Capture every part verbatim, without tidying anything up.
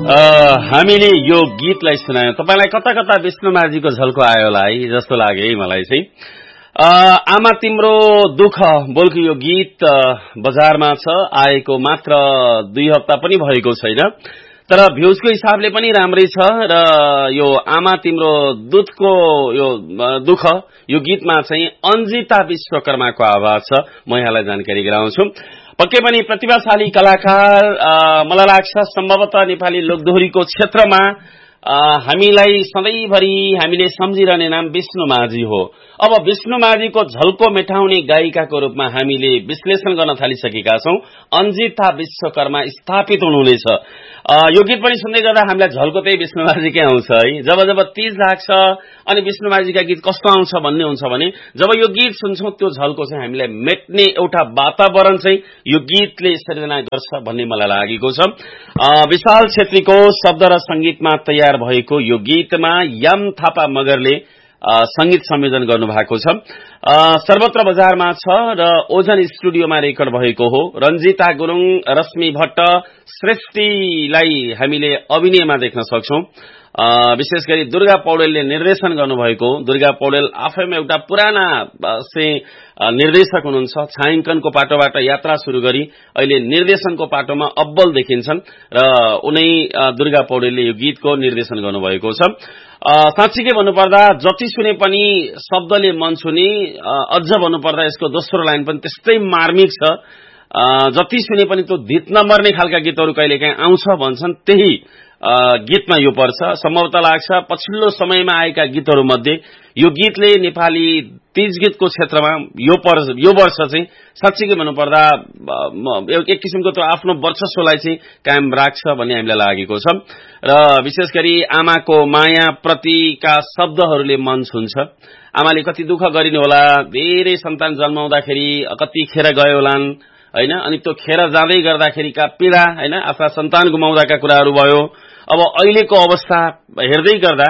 हामीले यो गीतलाई सुनायौं। तपाईलाई कता कता विष्णुमाजीको झल्को आयो होला है जस्तो लाग्यो है मलाई चाहिँ। आमा तिम्रो दुःख बोलको यो गीत बजारमा छ, आएको मात्र दुई हप्ता पनि भएको छैन, तर भ्यूजको हिसाबले पनि राम्रै छ र यो आमा तिम्रो दुधको यो दुःख यो गीतमा चाहिँ अन्जिता विश्वकर्माको आवाज छ। म यहाँलाई जानकारी गराउँछु। पक्कै पनि प्रतिभाशाली कलाकार, मलाई लाग्छ सम्भवतः नेपाली लोकदोहोरीको क्षेत्रमा हामीलाई सधैँभरि हामीले सम्झिरहने नाम विष्णुमाझी हो। अब विष्णुमाझीको झल्को मेटाउने गायिकाको रूपमा हामीले विश्लेषण गर्न थालिसकेका छौं। अन्जिता विश्वकर्मा स्थापित हुनुहुनेछ। यो गीत पनि सुन्दै गर्दा हामीलाई झल्को त्यही विष्णुमाझीकै आउँछ है। जब जब तीज लाग्छ अनि विष्णुमाझीका गीत कस्तो आउँछ भन्ने हुन्छ भने जब यो गीत सुन्छौं त्यो झल्को चाहिँ हामीलाई मेट्ने एउटा वातावरण चाहिँ यो गीतले सृजना गर्छ भन्ने मलाई लागेको छ। विशाल छेत्रीको शब्द र संगीतमा तयार भएको यो गीतमा यम थापा मगरले संगीत संयोजन गर्नुभएको छ। सर्वत्र बजारमा छ र ओजन स्टुडियोमा रेकर्ड भएको हो। रञ्जिता गुरुङ, रश्मि भट्ट, सृष्टिलाई हामीले अभिनयमा देख्न सक्छौं। विशेष गरी दुर्गा पौडेलले निर्देशन गर्नुभएको। दुर्गा पौडेल आफैमा एउटा पुराना से निर्देशक हुनुहुन्छ। छायाङ्कनको पाटोबाट यात्रा सुरु गरी अहिले निर्देशनको पाटोमा अब्बल देखिन्छन् र उनै दुर्गा पौडेलले यो गीतको निर्देशन गर्नुभएको छ। साँच्चीकै भन्नुपर्दा जति सुने पनि शब्दले मन छुने, अझ भन्नुपर्दा यसको दोस्रो लाइन पनि त्यस्तै मार्मिक छ। जति सुने पनि त्यो धित नमर्ने खालका गीतहरू कहिलेकाहीँ आउँछ भन्छन्, त्यही गीतमा यो पर्छ। सम्भवतः लाग्छ पछिल्लो समयमा आएका गीतहरू मध्ये यो गीतले नेपाली तीज गीतको क्षेत्रमा यो यो वर्ष चाहिँ साँच्चीकै भन्नुपर्दा एक किसिमको त्यो आफ्नो वर्चस्वलाई चाहिँ कायम राख्छ भन्ने हामीलाई लागेको छ। र विशेष गरी आमाको माया प्रतिका शब्दहरूले मन छुन्छ। आमाले कति दुःख गरिनु होला, धेरै सन्तान जन्माउँदाखेरि कति खेर गयो होलान् हैन, अनि त्यो खेर जाँदै गर्दाखेरिका पीडा हैन, आफ्ना सन्तान गुमाउँदाका कुराहरू भयो। अब अहिलेको अवस्था हेर्दै गर्दा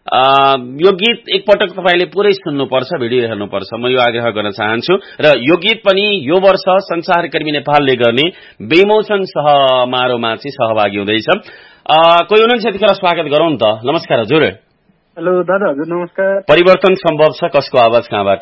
यो गीत एकपटक तपाईले पुरै सुन्नुपर्छ, भिडियो हेर्नुपर्छ, म यो आग्रह गर्न चाहन्छु। र यो गीत पनि यो वर्ष संसारकर्मी नेपालले गर्ने बेमोचन समारोहमा चाहिँ सहभागी हुँदैछ। कोही हुनुहुन्छ यतिखेर स्वागत गरौँ त। नमस्कार हजुर। हेलो दादा। हजुर नमस्कार। परिवर्तन सम्भव छ, कसको आवाज कहाँबाट?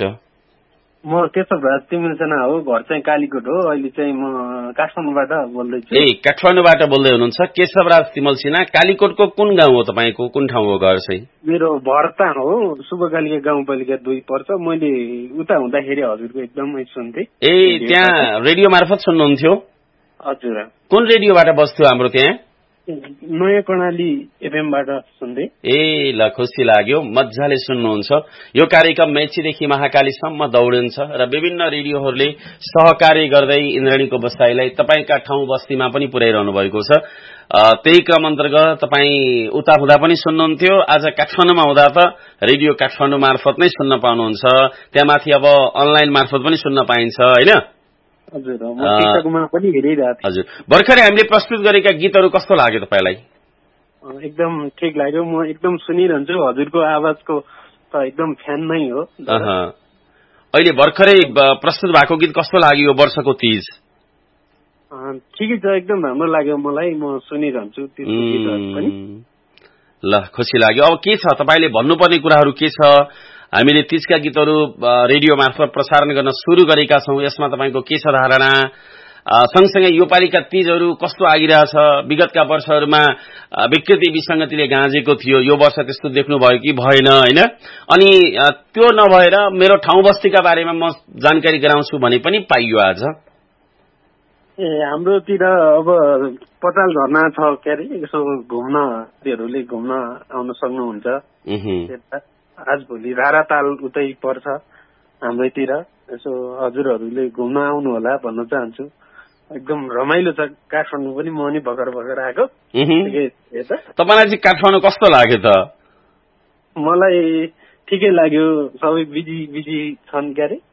म केशव राज तिमलसेना हो, घर चाहिँ कालीकोट हो, अहिले चाहिँ म काठमाडौँबाट बोल्दैछु। ए काठमाडौँबाट बोल्दै हुनुहुन्छ केशव राज तिमलसेना। कालीकोटको कुन गाउँ हो तपाईको, कुन ठाउँ हो घर चाहिँ? मेरो भर्ता हो, शुभकालिका गाउँपालिका दुई पर्छ। मैले उता हुँदाखेरि हजुरको एकदमै सुन्थे। ए त्यहाँ रेडियो मार्फत सुन्नुहुन्थ्यो? हजुर। कुन रेडियोबाट बस्थ्यो हाम्रो त्यहाँ? नयाँ कर्णाली एफएमबाट सुन्दै। ए ल खुसी लाग्यो, मजाले सुन्नुहुन्छ। यो कार्यक्रम मेचीदेखि महाकालीसम्म दौडिन्छ र विभिन्न रेडियोहरूले सहकार्य गर्दै इन्द्रणीको बसाईलाई तपाईका ठाउँ बस्तीमा पनि पुर्याइरहनु भएको छ। त्यही क्रम अन्तर्गत तपाई उता हुँदा पनि सुन्नुहुन्थ्यो, आज काठमाडौँमा हुँदा त रेडियो काठमाडौँ मार्फत नै सुन्न पाउनुहुन्छ। त्यहाँमाथि अब अनलाइन मार्फत पनि सुन्न पाइन्छ हैन? हजुर। म टिकटकमा पनि हेरिरहेको थिएँ। हजुर। भर्खरै हामीले प्रस्तुत गरेका गीतहरू कस्तो लाग्यो तपाईलाई? एकदम ठिक लाग्यो। म एकदम सुनिरहन्छु, हजुरको आवाजको त एकदम फ्यान नै हो। अहिले भर्खरै प्रस्तुत भएको गीत कस्तो लाग्यो यो वर्षको तीज? ठिकै छ, एकदम राम्रो लाग्यो मलाई। म सुनिरहन्छु त्यसको गीतहरू पनि। ल खुसी लाग्यो। अब के छ तपाईले भन्नुपर्ने कुराहरू के छ? हामीले तीजका गीतहरू रेडियो मार्फत प्रसारण गर्न सुरु गरेका छौं, यसमा तपाईको के छ धारणा? सँगसँगै यो पालिका तीजहरू कस्तो आगिरहेछ? विगतका वर्षहरूमा विकृति विसंगतिले गाँजेको थियो, यो वर्ष त्यस्तो देख्नु भयो कि भएन हैन? अनि त्यो नभएर मेरो ठाउँ बस्तीका बारेमा म जानकारी गराउँछु भने पनि पाइयो आज। ए हाम्रोतिर अब पताल झरना छ के अरे, यसो घुम्न तिहरुले घुम्न आउन सक्नुहुन्छ। आज भोलि राराताल उतै पर्छ हाम्रोतिर, यसो हजुरहरूले घुम्न आउनु होला भन्न चाहन्छु। एकदम रमाइलो छ काठमाडौँ पनि, म नि भर्खर भर्खर आएको। तपाईलाई चाहिँ काठमाडौँ कस्तो लाग्यो त? मलाई ठिकै लाग्यो, सबै बिजी बिजी छन् के अरे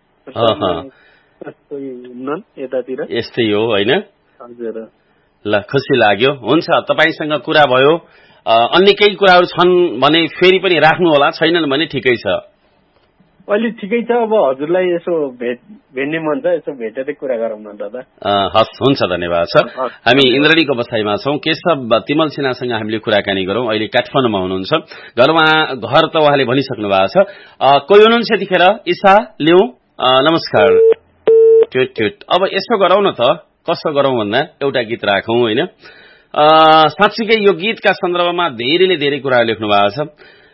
यतातिर। यस्तै हो हैन? हजुर। ल खुसी लाग्यो। हुन्छ, तपाईसँग कुरा भयो। अन्य केही कुराहरू छन् भने फेरि पनि राख्नु होला, छैनन् भने ठिकै छ। अहिले ठिकै छ। अब हजुरलाई यसो भेट भेट्ने मन छ, यसो भेटेरै कुरा गरौँ न दादा। हस्, हुन्छ, धन्यवाद छ। हामी इन्द्रणीको बसाइमा छौँ। केशव तिमल सिन्हासँग हामीले कुराकानी गरौँ। अहिले काठमाडौँमा हुनुहुन्छ। घरमा घर त उहाँले भनिसक्नु भएको छ। कोही हुनुहुन्छ यतिखेर? ईशा ल्याउ, नमस्कार। ट्युट ट्युट। अब यसो गरौँ न त, कसो गरौँ भन्दा एउटा गीत राखौँ होइन। साँच्चीकै यो गीतका सन्दर्भमा धेरैले धेरै कुराहरू लेख्नु भएको छ।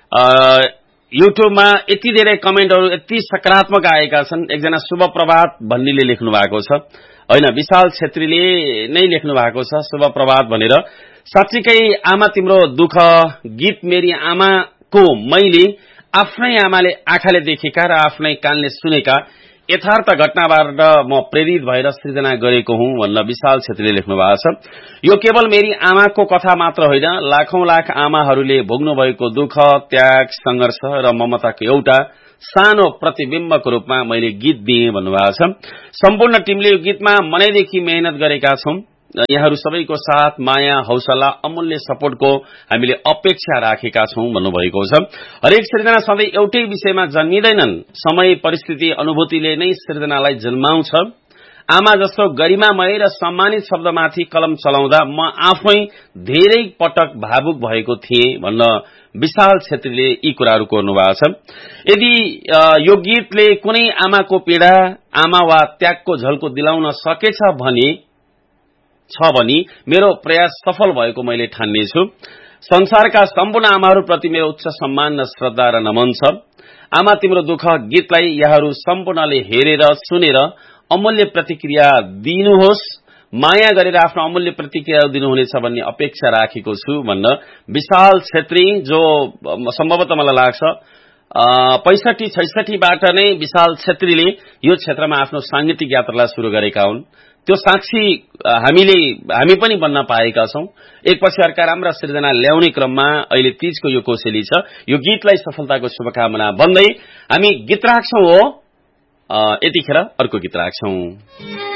युट्युबमा यति धेरै कमेन्टहरू यति सकारात्मक आएका छन्। एकजना शुभ प्रभात भन्नेले लेख्नु भएको छ होइन, विशाल छेत्रीले नै लेख्नु भएको छ शुभ प्रभात भनेर। साँच्चीकै आमा तिम्रो दुःख गीत मेरी आमाको मैले आफ्नै आमाले आँखाले देखेका र आफ्नै कानले सुनेका यथार्थ घटनाबाट म प्रेरित भएर सृजना गरेको हुँ भन्न विशाल छेत्रीले लेख्नु भएको छ। यो केवल मेरी आमाको कथा मात्र होइन, लाखौं लाख आमाहरूले भोग्नु भएको दुःख, त्याग, संघर्ष र ममताको एउटा सानो प्रतिबिम्बको रूपमा मैले गीत दिएँ भन्नुभएको छ। सम्पूर्ण टिमले यो गीतमा मनैदेखि मेहनत गरेका छौं। यहाँहरू सबैको साथ, माया, हौसला, अमूल्य सपोर्टको हामीले अपेक्षा राखेका छौं भन्नुभएको छ। हरेक सृजना सधैँ एउटै विषयमा जन्मिँदैनन्। समय, परिस्थिति, अनुभूतिले नै सृजनालाई जन्माउँछ। आमा जस्तो गरिमामय र सम्मानित शब्दमाथि कलम चलाउँदा म आफै धेरै पटक भावुक भएको थिएँ भन्न विशाल छेत्रीले यी कुराहरू कोर्नु भएको छ। यदि यो गीतले कुनै आमाको पीडा, आमा वा त्यागको झल्को दिलाउन सकेछ भने छ भने मेरो प्रयास सफल भएको मैले ठान्नेछु। संसारका सम्पूर्ण आमाहरूप्रति मेरो उच्च सम्मान र श्रद्धा र नमन छ। आमा तिम्रो दुःख गीतलाई यहाँहरू सम्पूर्णले हेरेर सुनेर अमूल्य प्रतिक्रिया दिनुहोस्। माया गरेर आफ्नो अमूल्य प्रतिक्रिया दिनुहुनेछ भन्ने अपेक्षा राखेको छु भन्न विशाल छेत्री, जो सम्भवतः मलाई लाग्छ पैंसठी छैसठीबाट नै विशाल छेत्रीले यो क्षेत्रमा आफ्नो सांगीतिक यात्रालाई शुरू गरेका हुन्। त्यो साक्षी हामीले हामी पनि बन्न पाएका छौं। एकपछि अर्का राम्रा सृजना ल्याउने क्रममा अहिले तीजको यो कोसेली छ। यो गीतलाई सफलताको शुभकामना भन्दै हामी गीत राख्छौं हो। यतिखेर अर्को गीत राख्छौं।